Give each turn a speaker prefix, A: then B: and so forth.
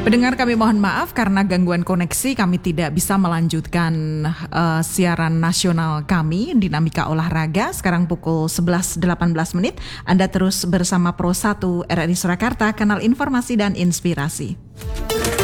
A: Pendengar, kami mohon maaf karena gangguan koneksi kami tidak bisa melanjutkan siaran nasional kami Dinamika Olahraga. Sekarang pukul 11.18 menit. Anda terus bersama Pro 1 RRI Surakarta, kanal informasi dan inspirasi.